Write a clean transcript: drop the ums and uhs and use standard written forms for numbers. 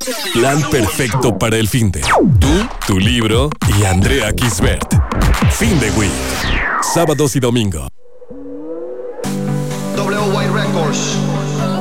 Plan perfecto para el finde. Tú, tu libro y Andrea Kisbert. Fin de Week. Sábados y domingo. WY Records.